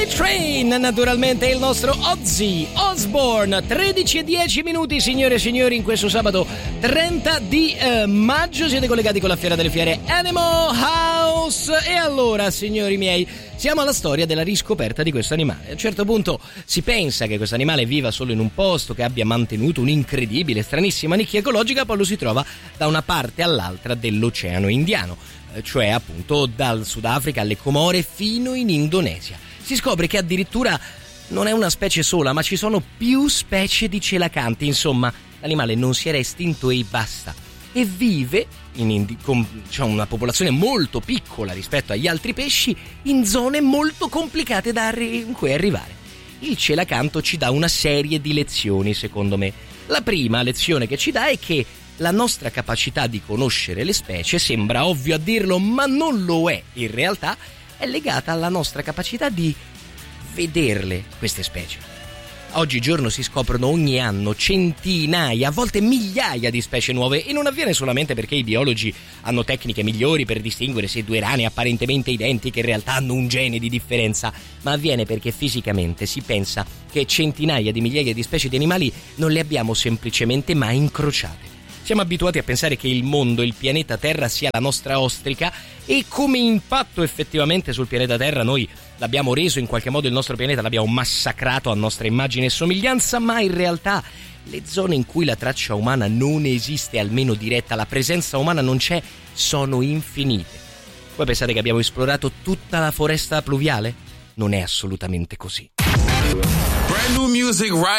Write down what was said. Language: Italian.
Train, naturalmente il nostro Ozzy Osbourne. 13:10 signore e signori, in questo sabato 30 di maggio siete collegati con la Fiera delle Fiere Animal House. E allora, signori miei, siamo alla storia della riscoperta di questo animale. A un certo punto si pensa che questo animale viva solo in un posto, che abbia mantenuto un'incredibile, stranissima nicchia ecologica, poi lo si trova da una parte all'altra dell'Oceano Indiano, cioè appunto dal Sudafrica alle Comore fino in Indonesia. Si scopre che addirittura non è una specie sola, ma ci sono più specie di celacanti. Insomma, l'animale non si era estinto e basta. E vive con una popolazione molto piccola rispetto agli altri pesci in zone molto complicate in cui arrivare. Il celacanto ci dà una serie di lezioni, secondo me. La prima lezione che ci dà è che la nostra capacità di conoscere le specie, sembra ovvio a dirlo, ma non lo è in realtà, è legata alla nostra capacità di vederle, queste specie. Oggigiorno si scoprono ogni anno centinaia, a volte migliaia di specie nuove, e non avviene solamente perché i biologi hanno tecniche migliori per distinguere se due rane apparentemente identiche in realtà hanno un gene di differenza, ma avviene perché fisicamente si pensa che centinaia di migliaia di specie di animali non le abbiamo semplicemente mai incrociate. Siamo abituati a pensare che il mondo, il pianeta Terra, sia la nostra ostrica, e come impatto effettivamente sul pianeta Terra noi l'abbiamo reso in qualche modo il nostro pianeta, l'abbiamo massacrato a nostra immagine e somiglianza, ma in realtà le zone in cui la traccia umana non esiste, almeno diretta, la presenza umana non c'è, sono infinite. Voi pensate che abbiamo esplorato tutta la foresta pluviale? Non è assolutamente così. Brand new music right